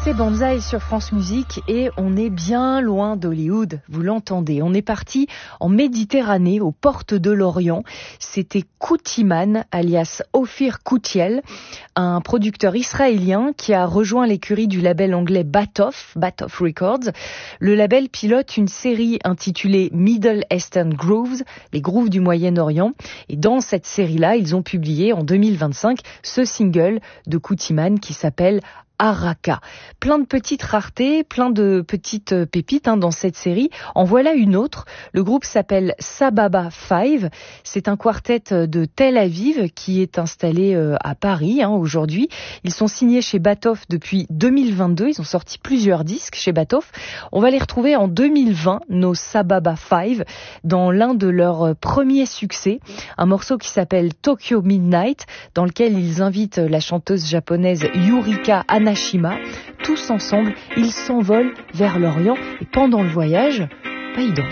écoutez Banzai sur France Musique et on est bien loin d'Hollywood, vous l'entendez. On est parti en Méditerranée, aux portes de l'Orient. C'était Koutiman, alias Ophir Koutiel, un producteur israélien qui a rejoint l'écurie du label anglais Batoff Records. Le label pilote une série intitulée Middle Eastern Grooves, les grooves du Moyen-Orient. Et dans cette série-là, ils ont publié en 2025 ce single de Koutiman qui s'appelle Araka. Plein de petites raretés, plein de petites pépites dans cette série. En voilà une autre. Le groupe s'appelle Sababa 5. C'est un quartet de Tel Aviv qui est installé à Paris aujourd'hui. Ils sont signés chez Batoff depuis 2022. Ils ont sorti plusieurs disques chez Batoff. On va les retrouver en 2020, nos Sababa 5, dans l'un de leurs premiers succès. Un morceau qui s'appelle Tokyo Midnight, dans lequel ils invitent la chanteuse japonaise Yurika Anashima. Tous ensemble, ils s'envolent vers l'Orient et pendant le voyage, ils dansent.